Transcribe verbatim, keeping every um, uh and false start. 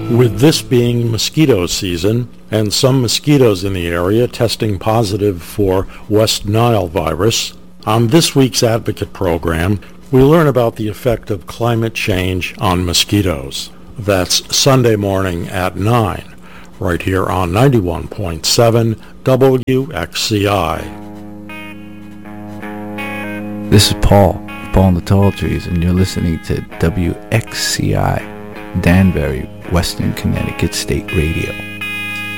With this being mosquito season, and some mosquitoes in the area testing positive for West Nile virus, on this week's Advocate program, we learn about the effect of climate change on mosquitoes. That's Sunday morning at nine, right here on ninety-one point seven W X C I. This is Paul, Paul and the Tall Trees, and you're listening to W X C I, Danbury, Western Connecticut State Radio.